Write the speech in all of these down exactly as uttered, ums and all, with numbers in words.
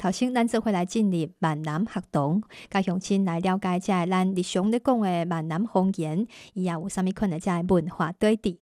头先咱做伙来进入闽南学堂，甲乡亲来了解这咱日常咧讲的闽南方言，伊也有啥物款的这文化对比。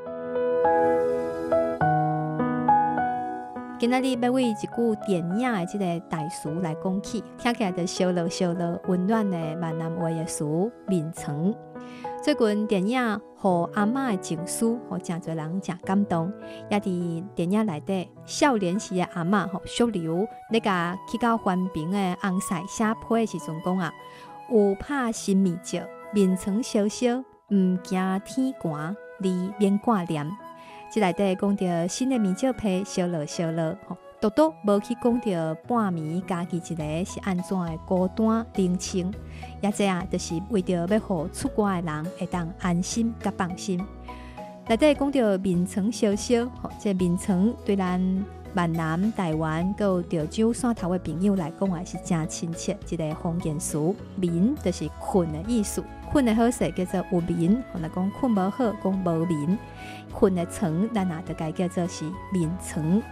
今仔日要为一句典雅的这个大词来讲起，听起来就烧热烧热温暖的闽南话的词眠床。最近电影《予阿嬷的情书》吼，真侪人真感动。也伫电影内底，少年时的阿嬷吼，淑流咧甲去到环评的红晒写批的时阵讲啊，有拍新面照，眠床烧烧，毋惊天寒，你免挂念。即内底讲到新的面照批烧热烧热吼。独独无去讲到半暝家己一个是安怎的孤单冷清，也这啊，就是为着要互出外的人会当安心甲放心。内底讲到眠床烧烧，吼，这眠床对咱闽南、台湾，还有潮州汕头的朋友来讲，也是真亲切一个方言词。眠就是困的意思，困的好势叫做有眠，或者讲困无好，讲无眠。困的床，咱也就该叫做是眠床。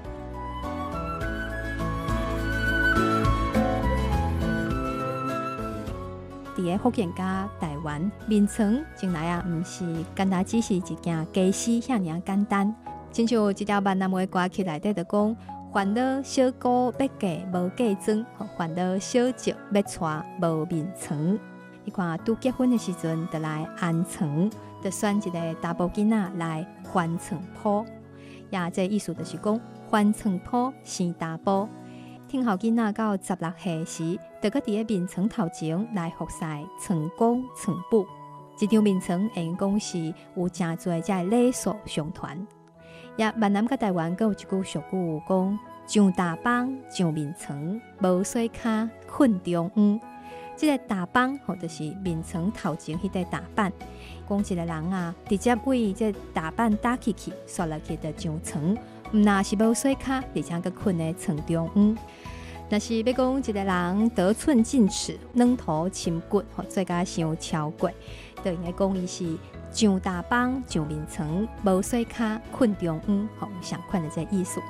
伫个福建加台湾，眠床从来啊，毋是简单只是一件家私遐尔简单。亲像一条闽南话歌曲内底就讲：烦恼小姑要嫁无嫁妆，烦恼小姐要娶无眠床。你看，拄结婚的时阵，就来安床，就选一个查甫囡仔来翻床铺。也这意思就是讲，翻床铺生查甫。听候囡仔到十六岁时，就搁伫咧眠床头前来服侍床公床母。一张眠床会用讲是有真侪只礼数相传。也闽南甲台湾阁有一句俗语讲：上大房上眠床，无水骹困中央。即个大房或者是眠床头前迄块大板，讲一个人啊，直接为这大板打起去，刷落去就上床。毋那是无水骹，而且阁困在床中央。若是要讲一个人得寸进尺、软土深骨，或做甲伤超过，就应该讲伊是上大房上眠床，无水骹困中央，吼，有相款的这意思。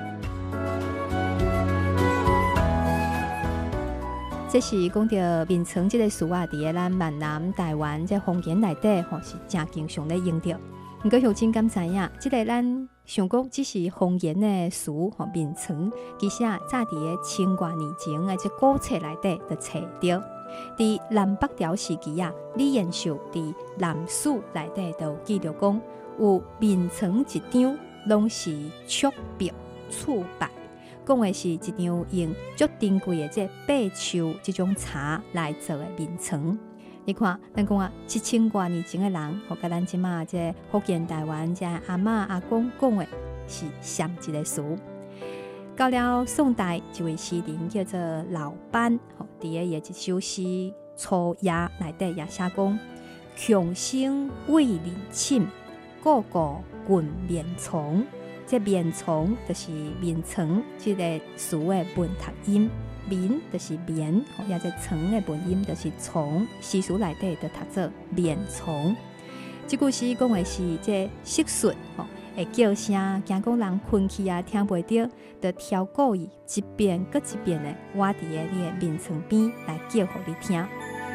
这是讲到眠床这个词啊，伫个咱闽南、台湾这方言内底，吼是真经常咧用到。毋过乡亲敢知影，即个咱想讲只是方言的词吼，眠床其实啊，早伫个千外年前的这古册内底就找到。伫南北朝时期啊，李延寿伫《南史》内底就记录讲，有眠床一张，拢是竹帛厝帛，讲的是一张用足珍贵的这八树这种茶来做的眠床。你看，咱讲啊，七千多年前的人，和甲咱即马这福建、台湾这阿嬷阿公讲的是相一个词。到了宋代，一位诗人叫做老班，吼，伫个伊一首诗《初夜》内底也写讲：强生为人寝，个个滚眠床。这眠床就是眠床这个词的文读音。眠就是眠，也即床的文音就是床，诗词内底就读做眠床。这句诗讲的是这蟋蟀吼会叫声，惊讲人困去啊听袂到，就挑故意一遍搁一遍的挖伫个你的眠床边来叫互你听。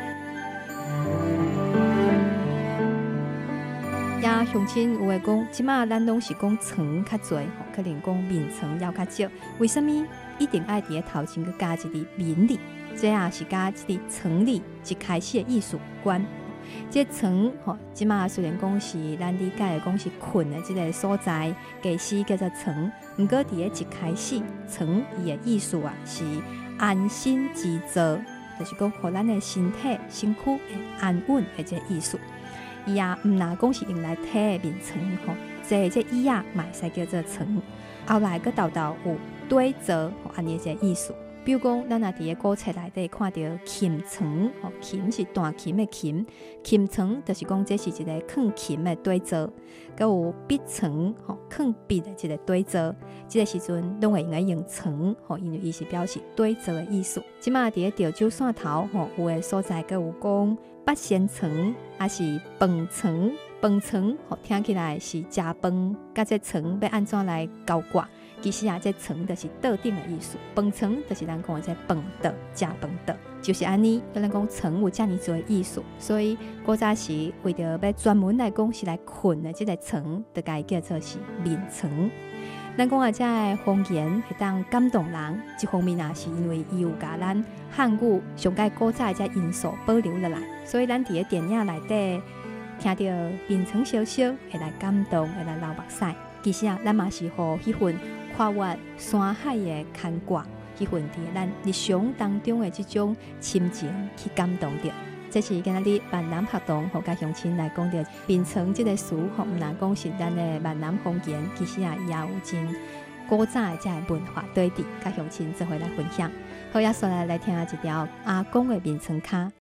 也乡亲有诶讲，即马咱拢是讲床较侪，可能讲眠床要较少，为什么？一定爱伫个头前佮加一字眠字，这也是加一字床字一开始的意思有关。这床吼，即马虽然讲是咱理解的讲是困的这个所在，家私叫做床，毋过伫个一开始，床伊的意思啊是安心之坐，就是讲互咱的身体身躯会安稳的这个意思。伊也毋那讲是用来体的眠床吼，这这椅啊，嘛会使叫做床。后来佮豆豆有对坐，安尼个意思。比如讲，咱若伫个古册内底看到琴床，吼，琴是弹琴的琴，琴床就是讲这是一个放琴的对坐，佮有笔床，吼，放笔的一个对坐。这个时阵拢会用来用床，吼，因为伊是表示对坐的意思。即马伫个潮州汕头，吼，有的所在佮有讲八仙床，还是饭床。饭床，吼，听起来是食饭，甲这床要安怎来交挂？ 其实啊，这床就是桌顶的意思，饭床就是咱讲的这饭桌、食饭桌，就是安尼。咱讲床有这么多的意思，所以古早时为着要专门来讲是来困的这个床，就该叫做是眠床。咱讲啊，这个方言会当感动人，一方面啊是因为伊有甲咱汉语上界古早的这因素保留落来，所以咱伫个电影内底听到眠床小小，会来感动，会来流目屎。其实啊，咱嘛是互迄份跨越山海的牵挂，迄份伫咱日常当中的这种亲情去感动着。这是今仔日闽南学堂和甲乡亲来讲着眠床这个词，吼，毋但讲是咱的闽南方言，其实啊也有真古早的这个文化底底，甲乡亲做伙来分享。好，也说来来听一条阿公的眠床卡。